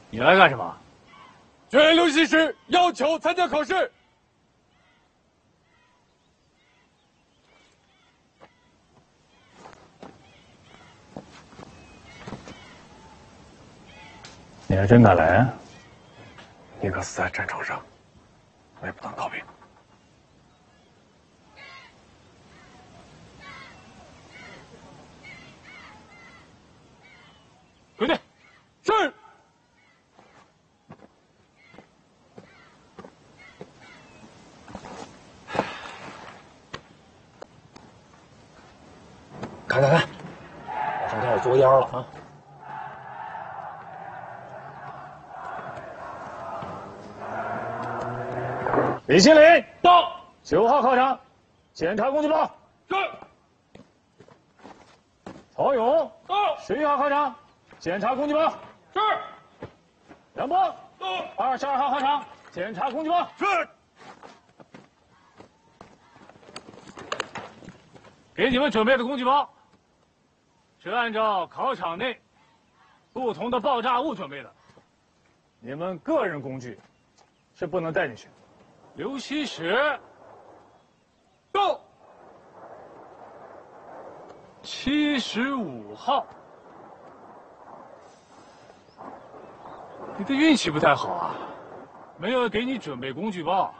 你来干什么？ 救援刘西时要求参加考试。 你还真敢来啊？ 宁可死在战场上，我也不当逃兵。 归队。 是。 看，马上开始作妖了啊！ 李新林到。 9号考场，检查工具包。 是。 曹勇到。 11号考场，检查工具包。 是。 梁波到。 22号考场，检查工具包。 是。 给你们准备的工具包，是按照考场内不同的爆炸物准备的。你们个人工具是不能带进去。刘希史到。 75号，你的运气不太好啊，没有给你准备工具包。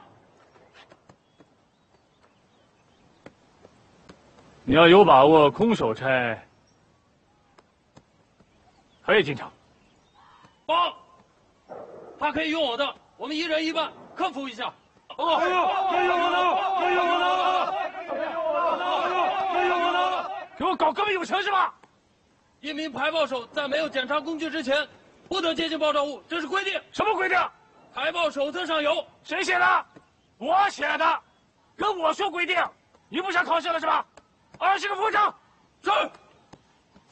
你要有把握空手拆，可以进场。 报，他可以用我的，我们一人一半，克服一下。 哎呦，哎呦我的，哎呦我的，哎呦我的，哎呦我的， 给我搞革命有成是吧？ 一名排爆手在没有检查工具之前，不得接近爆炸物，这是规定。 什么规定？ 排爆手册上有。 谁写的？我写的，跟我说规定。你不想考试了是吧？20个副长， 是。